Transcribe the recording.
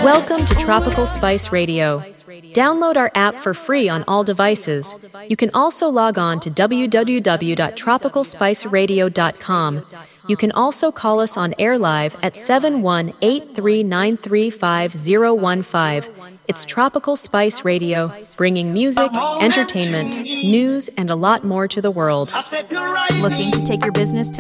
Welcome to Tropical Spice Radio. Download our app for free on all devices. You can also log on to www.tropicalspiceradio.com. You can also call us on air live at 718-393-5015. It's Tropical Spice Radio, bringing music, entertainment, news, and a lot more to the world. Looking to take your business to